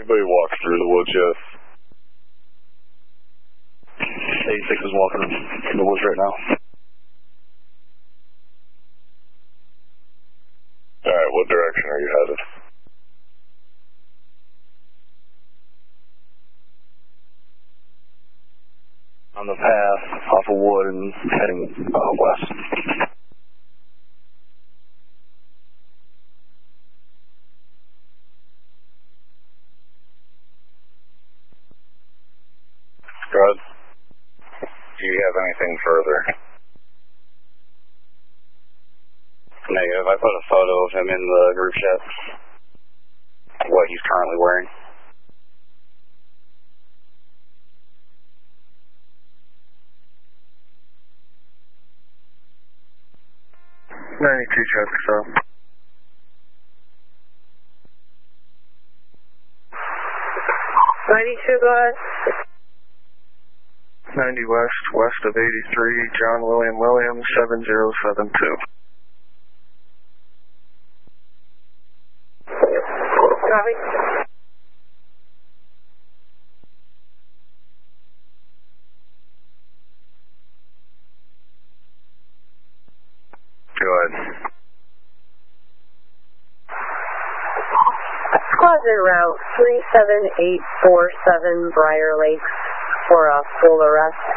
Anybody walk through the woods yet? 86 is walking in the woods right now. Alright, what direction are you headed? On the path, off a wood and heading west. Good. Do you have anything further? Negative. I put a photo of him in the group chat. What he's currently wearing. $92 traffic stop. Go ahead. 90 west of 83, John William Williams, 7072. Copy. Go ahead. Squadron route 37847 Briar Lakes for a full arrest